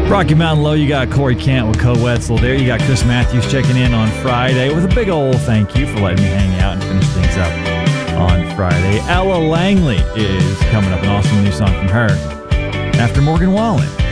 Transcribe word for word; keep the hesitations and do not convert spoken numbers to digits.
Rocky Mountain Low, you got Corey Kent with Co Wetzel there. You got Chris Matthews checking in on Friday with a big old thank you for letting me hang out and finish things up on Friday. Ella Langley is coming up, an awesome new song from her after Morgan Wallen.